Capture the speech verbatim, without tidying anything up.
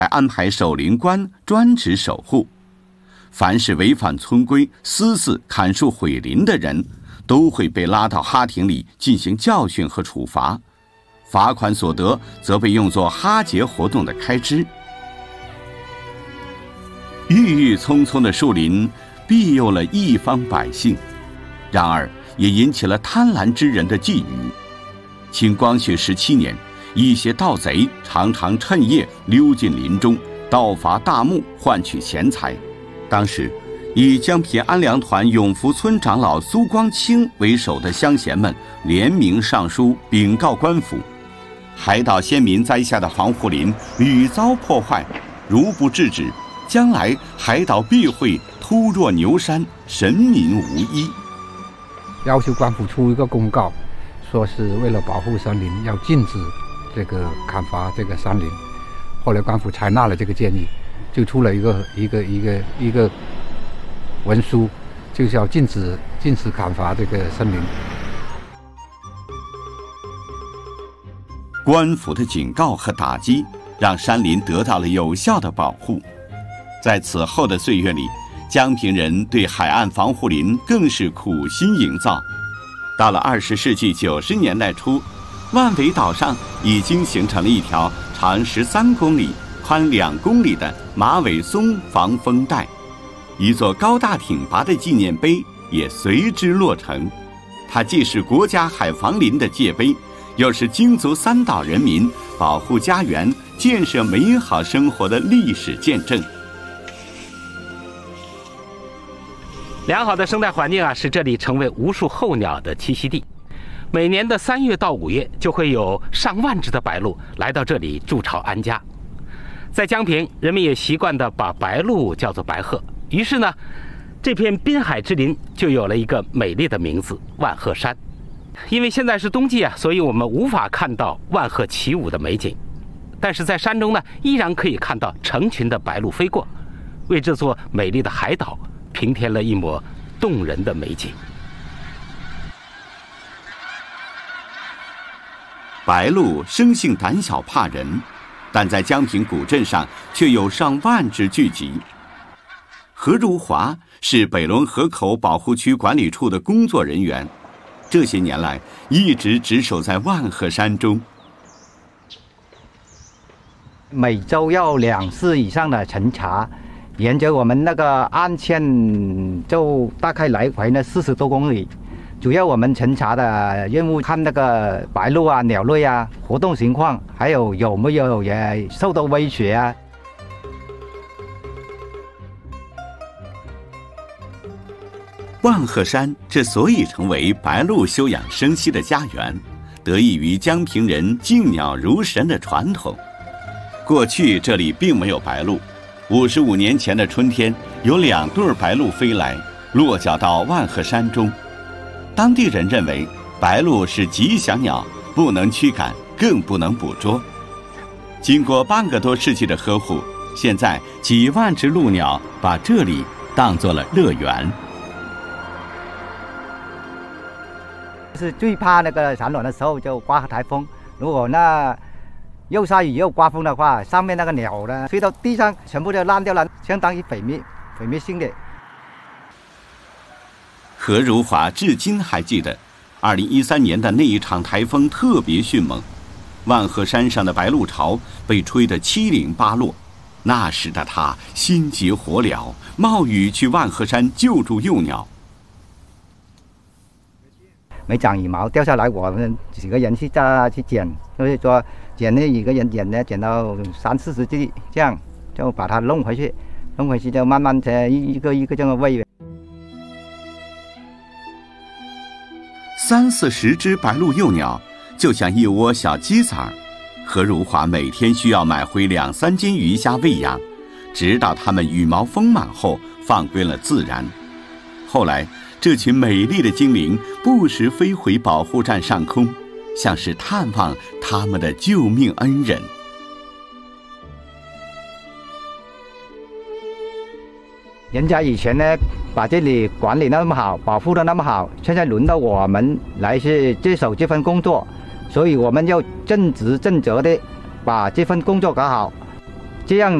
安排守林官专职守护。凡是违反村规、私自砍树毁林的人，都会被拉到哈亭里进行教训和处罚，罚款所得则被用作哈节活动的开支。郁郁葱葱的树林庇佑了一方百姓，然而也引起了贪婪之人的觊觎。清光绪十七年，一些盗贼常常趁夜溜进林中，盗伐大木换取钱财。当时以江平安良团永福村长老苏光清为首的乡贤们联名上书禀告官府，海岛先民栽下的防护林屡遭破坏，如不制止，将来海岛必会突若牛山，神民无依。 要求官府出一个公告，说是为了保护山林，要禁止这个砍伐这个山林。后来官府采纳了这个建议，就出了一个一个一个一个文书，就是要禁止禁止砍伐这个森林。 官府的警告和打击，让山林得到了有效的保护。在此后的岁月里，江平人对海岸防护林更是苦心营造。到了二十世纪九十年代初，万尾岛上已经形成了一条长十三公里、宽两公里的马尾松防风带，一座高大挺拔的纪念碑也随之落成。它既是国家海防林的界碑，又是京族三岛人民保护家园、建设美好生活的历史见证。 良好的生态环境啊，使这里成为无数候鸟的栖息地。每年的三月到五月，就会有上万只的白鹭来到这里筑巢安家。在江平，人们也习惯地把白鹭叫做白鹤，于是呢，这片滨海之林就有了一个美丽的名字——万鹤山。因为现在是冬季啊，所以我们无法看到万鹤起舞的美景，但是在山中呢，依然可以看到成群的白鹭飞过，为这座美丽的海岛平添了一抹动人的美景。 白鹭生性胆小怕人，但在江平古镇上却有上万只聚集。何如华是北仑河口保护区管理处的工作人员，这些年来一直值守在万鹤山中。 每周要两次以上的巡查，沿着我们那个岸线就大概来回呢四十多公里。主要我们巡查的任务看那个白鹭啊、鸟类啊活动情况，还有有没有也受到威胁啊。 万鹤山之所以成为白鹭休养生息的家园，得益于江平人敬鸟如神的传统。过去这里并没有白鹭，五十五年前的春天，有两对白鹭飞来，落脚到万鹤山中。当地人认为白鹭是吉祥鸟，不能驱赶，更不能捕捉。经过半个多世纪的呵护，现在几万只鹭鸟把这里当作了乐园。 是最怕那个产卵的时候就刮台风，如果那又下雨又刮风的话，上面那个鸟呢飞到地上全部都烂掉了，相当于毁灭毁灭性的。 何如华至今还记得二零一三年的那一场台风特别迅猛，万鹤山上的白鹭巢被吹得七零八落，那时的他心急火燎，冒雨去万鹤山救助幼鸟。 没长羽毛掉下来，我们几个人去扎去捡，所以说捡那几个人捡呢，捡到三四十只，这样就把它弄回去，弄回去就慢慢的一个一个这样喂。 三四十只白鹭幼鸟就像一窝小鸡仔儿，何如华每天需要买回两三斤鱼虾喂养，直到它们羽毛丰满后放归了自然。后来这群美丽的精灵不时飞回保护站上空，像是探望他们的救命恩人。 人家以前呢把这里管理那么好，保护的那么好，现在轮到我们来去接手这份工作，所以我们要正直正责的把这份工作搞好。 这样